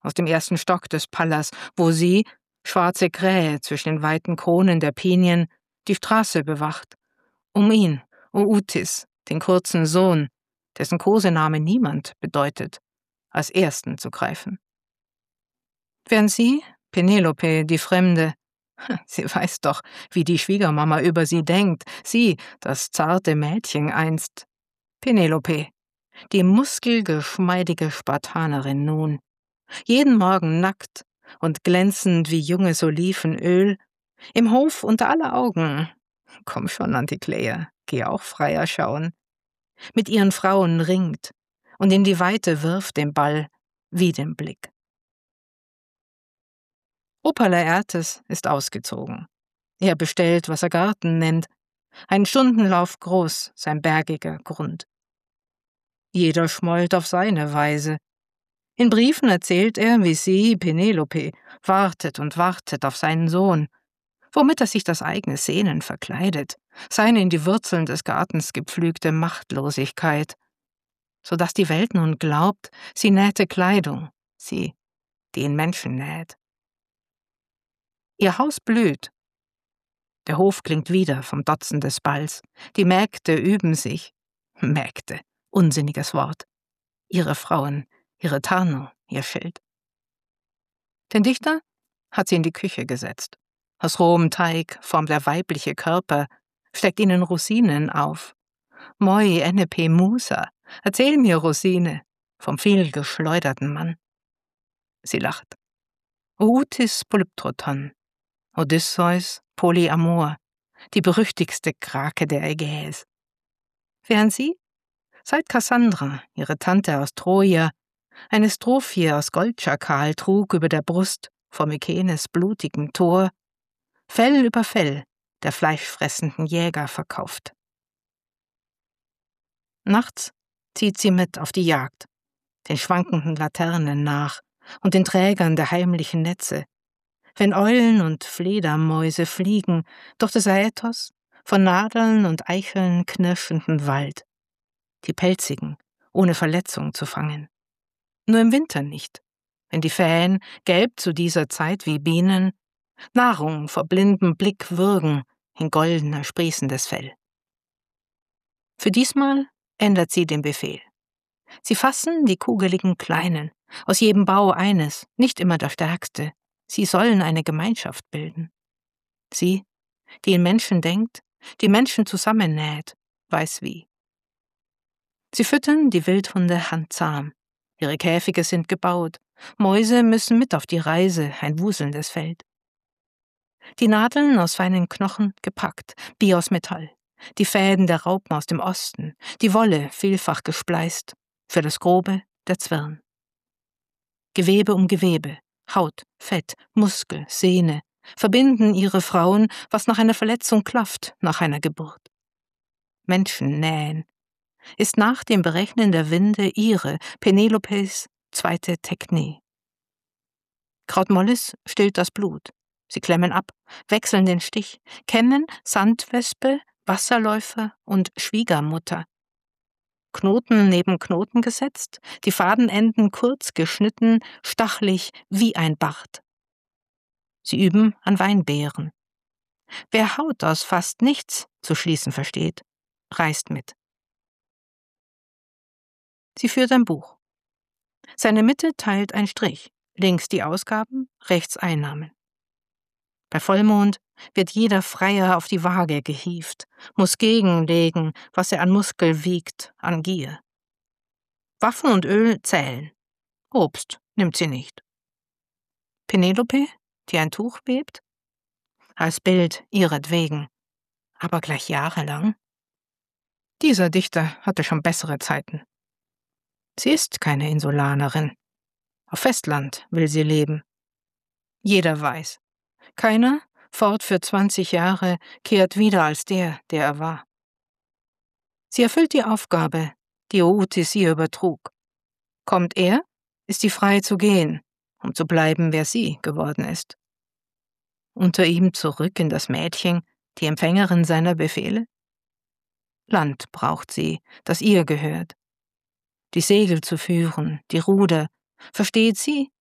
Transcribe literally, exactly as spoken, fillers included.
aus dem ersten Stock des Pallas, wo sie, schwarze Krähe zwischen den weiten Kronen der Pinien, die Straße bewacht, um ihn, Ootis, den kurzen Sohn, dessen Kosename niemand bedeutet, als Ersten zu greifen. Während sie, Penelope, die Fremde, sie weiß doch, wie die Schwiegermama über sie denkt, sie, das zarte Mädchen einst, Penelope, die muskelgeschmeidige Spartanerin nun, jeden Morgen nackt und glänzend wie junges Olivenöl, im Hof unter aller Augen, komm schon, Antikleia, geh auch freier schauen, mit ihren Frauen ringt und in die Weite wirft den Ball wie den Blick. Opa Laertes ist ausgezogen. Er bestellt, was er Garten nennt, ein Stundenlauf groß, sein bergiger Grund. Jeder schmollt auf seine Weise. In Briefen erzählt er, wie sie, Penelope, wartet und wartet auf seinen Sohn, womit er sich das eigene Sehnen verkleidet, seine in die Wurzeln des Gartens gepflügte Machtlosigkeit, so dass die Welt nun glaubt, sie nähte Kleidung, sie, die in Menschen näht. Ihr Haus blüht. Der Hof klingt wieder vom Dotzen des Balls. Die Mägde üben sich. Mägde, unsinniges Wort. Ihre Frauen, ihre Tarnung, ihr Schild. Den Dichter hat sie in die Küche gesetzt. Aus rohem Teig formt der weibliche Körper, steckt ihnen Rosinen auf. Moi enepe musa, erzähl mir, Rosine, vom vielgeschleuderten Mann. Sie lacht. Ootis polyptroton, Odysseus Polyamor, die berüchtigste Krake der Ägäis. Während sie, seit Kassandra, ihre Tante aus Troja, eine Strophie aus Goldschakal trug über der Brust vor Mykenes blutigem Tor, Fell über Fell der fleischfressenden Jäger verkauft. Nachts zieht sie mit auf die Jagd, den schwankenden Laternen nach und den Trägern der heimlichen Netze, wenn Eulen und Fledermäuse fliegen durch des Aethos von Nadeln und Eicheln knirschenden Wald, die pelzigen, ohne Verletzung zu fangen. Nur im Winter nicht, wenn die Fähen, gelb zu dieser Zeit wie Bienen, Nahrung vor blindem Blick würgen in goldener sprießendes Fell. Für diesmal ändert sie den Befehl. Sie fassen die kugeligen Kleinen, aus jedem Bau eines, nicht immer der stärkste. Sie sollen eine Gemeinschaft bilden. Sie, die in Menschen denkt, die Menschen zusammennäht, weiß wie. Sie füttern die Wildhunde handzahm. Ihre Käfige sind gebaut. Mäuse müssen mit auf die Reise, ein wuselndes Feld. Die Nadeln aus feinen Knochen gepackt, Bi aus Metall. Die Fäden der Raupen aus dem Osten, die Wolle vielfach gespleist, für das Grobe der Zwirn. Gewebe um Gewebe, Haut, Fett, Muskel, Sehne, verbinden ihre Frauen, was nach einer Verletzung klafft, nach einer Geburt. Menschen nähen, ist nach dem Berechnen der Winde ihre, Penelopes, zweite Technie. Krautmollis stillt das Blut. Sie klemmen ab, wechseln den Stich, kennen Sandwespe, Wasserläufer und Schwiegermutter. Knoten neben Knoten gesetzt, die Fadenenden kurz geschnitten, stachlig wie ein Bart. Sie üben an Weinbeeren. Wer Haut aus fast nichts zu schließen versteht, reist mit. Sie führt ein Buch. Seine Mitte teilt ein Strich, links die Ausgaben, rechts Einnahmen. Bei Vollmond wird jeder Freier auf die Waage gehievt, muss gegenlegen, was er an Muskel wiegt, an Gier. Waffen und Öl zählen. Obst nimmt sie nicht. Penelope, die ein Tuch webt? Als Bild ihretwegen, aber gleich jahrelang? Dieser Dichter hatte schon bessere Zeiten. Sie ist keine Insulanerin. Auf Festland will sie leben. Jeder weiß. Keiner, fort für zwanzig Jahre, kehrt wieder als der, der er war. Sie erfüllt die Aufgabe, die Ootis ihr übertrug. Kommt er, ist sie frei zu gehen, um zu bleiben, wer sie geworden ist. Unter ihm zurück in das Mädchen, die Empfängerin seiner Befehle? Land braucht sie, das ihr gehört. Die Segel zu führen, die Ruder, versteht sie,